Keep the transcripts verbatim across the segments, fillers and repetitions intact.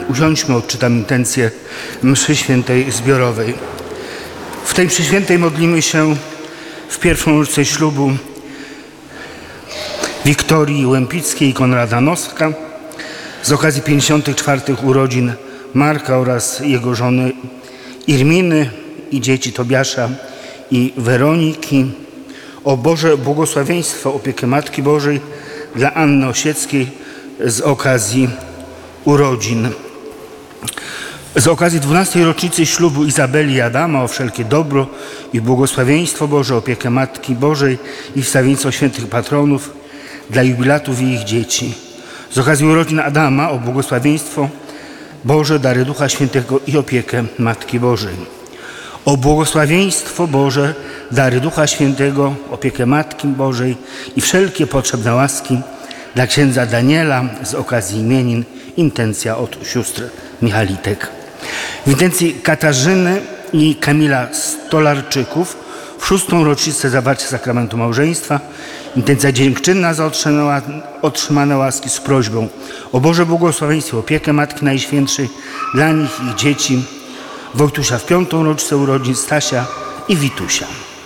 usiądźmy, odczytam intencję mszy świętej zbiorowej. W tej mszy świętej modlimy się w pierwszą rocznicę ślubu Wiktorii Łempickiej i Konrada Noska z okazji pięćdziesiątych czwartych urodzin Marka oraz jego żony Irminy i dzieci Tobiasza i Weroniki. O Boże błogosławieństwo, opiekę Matki Bożej dla Anny Osieckiej z okazji urodzin. Z okazji dwunastej rocznicy ślubu Izabeli i Adama o wszelkie dobro i błogosławieństwo Boże, opiekę Matki Bożej i wstawiennictwo świętych patronów dla jubilatów i ich dzieci. Z okazji urodzin Adama o błogosławieństwo Boże, dary Ducha Świętego i opiekę Matki Bożej. O błogosławieństwo Boże, dary Ducha Świętego, opiekę Matki Bożej i wszelkie potrzebne łaski dla księdza Daniela z okazji imienin, intencja od sióstr Michalitek. W intencji Katarzyny i Kamila Stolarczyków w szóstą rocznicę zawarcia sakramentu małżeństwa, intencja dziękczynna za otrzymane, otrzymane łaski z prośbą o Boże błogosławieństwo, opiekę Matki Najświętszej dla nich i ich dzieci, Wojtusia w piątą rocznicę urodzin, Stasia i Witusia.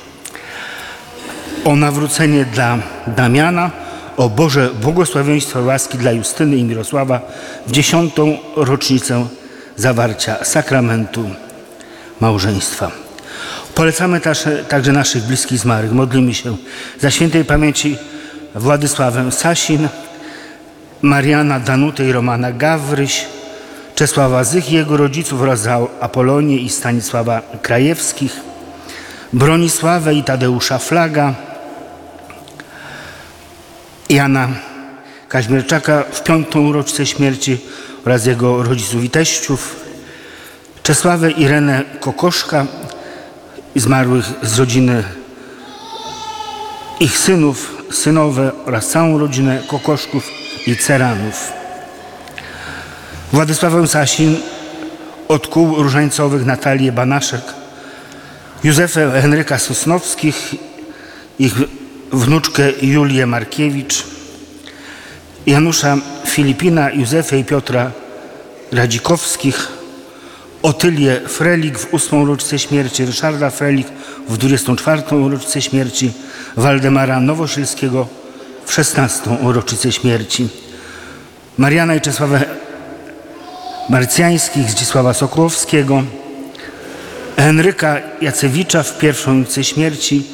O nawrócenie dla Damiana, o Boże błogosławieństwo łaski dla Justyny i Mirosława w dziesiątą rocznicę zawarcia sakramentu małżeństwa. Polecamy także naszych bliskich zmarłych. Modlimy się za świętej pamięci Władysławę Sasin, Mariana, Danutę i Romana Gawryś, Czesława Zych i jego rodziców oraz za Apolonię i Stanisława Krajewskich, Bronisławę i Tadeusza Flaga, Jana Kaźmierczaka w piątą rocznicę śmierci oraz jego rodziców i teściów, Czesławę i Irenę Kokoszka, zmarłych z rodziny ich synów, synowe oraz całą rodzinę Kokoszków i Ceranów. Władysławę Sasin od kół różańcowych Natalię Banaszek, Józefę Henryka Sosnowskich, ich wnuczkę Julię Markiewicz, Janusza Filipina, Józefę i Piotra Radzikowskich, Otylię Frelik w ósmą rocznicę śmierci, Ryszarda Frelik w dwudziestą czwartą rocznicę śmierci, Waldemara Nowosielskiego w szesnastą rocznicę śmierci, Mariana i Czesławę Marcjańskich, Zdzisława Sokołowskiego, Henryka Jacewicza w pierwszą rocznicę śmierci,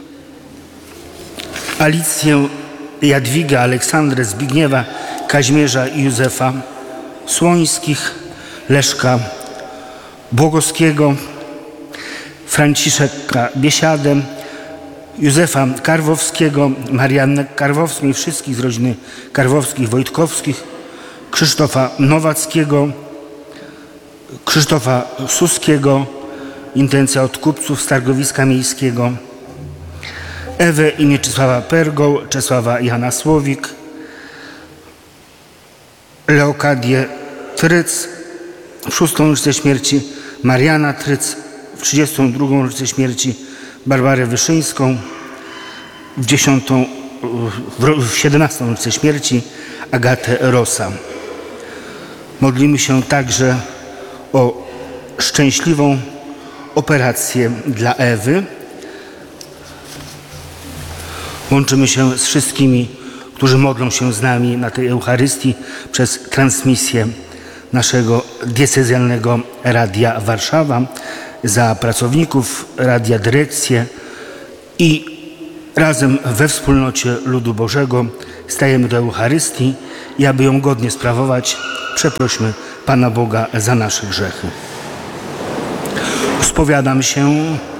Alicję, Jadwigę, Aleksandrę, Zbigniewa, Kazimierza i Józefa Słońskich, Leszka Błogoskiego, Franciszeka Biesiadę, Józefa Karwowskiego, Mariannę Karwowską i wszystkich z rodziny Karwowskich, Wojtkowskich, Krzysztofa Nowackiego, Krzysztofa Suskiego, intencja od kupców z Targowiska Miejskiego, Ewę i Mieczysława Pergoł, Czesława Jana Słowik, Leokadię Tryc w szóstą rocznicę śmierci, Mariana Tryc w trzydziestą drugą rocznicę śmierci, Barbarę Wyszyńską w dziesiątą, w siedemnastą rocznicę śmierci, Agatę Rosa. Modlimy się także o szczęśliwą operację dla Ewy. Łączymy się z wszystkimi, którzy modlą się z nami na tej Eucharystii przez transmisję naszego diecezjalnego Radia Warszawa, za pracowników radia, dyrekcję i razem we wspólnocie ludu Bożego stajemy do Eucharystii i aby ją godnie sprawować, przeprośmy Pana Boga za nasze grzechy. Spowiadam się